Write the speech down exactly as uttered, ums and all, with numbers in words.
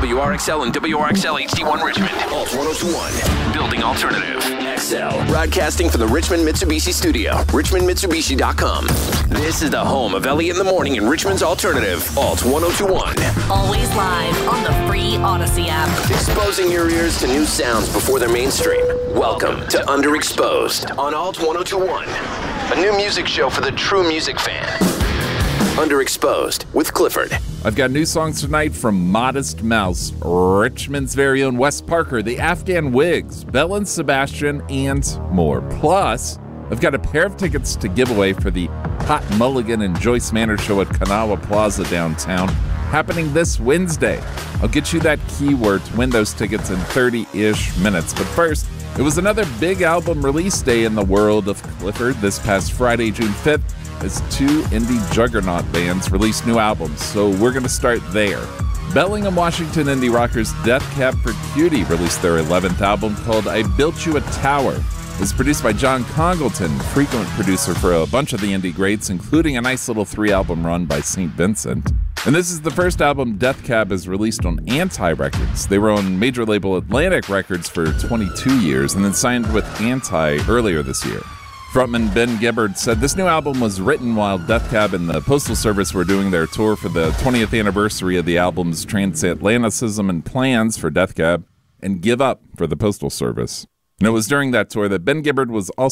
W R X L and W R X L H D one Richmond. Alt one oh two point one. Building Alternative. X L. Broadcasting from the Richmond Mitsubishi Studio. Richmond Mitsubishi dot com. This is the home of Elliott in the Morning and Richmond's Alternative. Alt one oh two point one. Always live on the free Odyssey app. Exposing your ears to new sounds before they're mainstream. Welcome to Underexposed on Alt one oh two point one. A new music show for the true music fan. Underexposed with Clifford. I've got new songs tonight from Modest Mouse, Richmond's very own Wes Parker, the Afghan Wigs, Belle and Sebastian, and more. Plus, I've got a pair of tickets to give away for the Hot Mulligan and Joyce Manor show at Kanawha Plaza downtown, happening this Wednesday. I'll get you that keyword to win those tickets in thirty-ish minutes. But first, it was another big album release day in the world of Clifford this past Friday, June fifth, as two indie juggernaut bands released new albums, so we're going to start there. Bellingham, Washington indie rockers Death Cab for Cutie released their eleventh album called I Built You a Tower. It's produced by John Congleton, frequent producer for a bunch of the indie greats, including a nice little three-album run by Saint Vincent. And this is the first album Death Cab has released on Anti Records. They were on major label Atlantic Records for twenty-two years and then signed with Anti earlier this year. Frontman Ben Gibbard said this new album was written while Death Cab and the Postal Service were doing their tour for the twentieth anniversary of the album's transatlanticism and plans for Death Cab and Give Up for the Postal Service. And it was during that tour that Ben Gibbard was also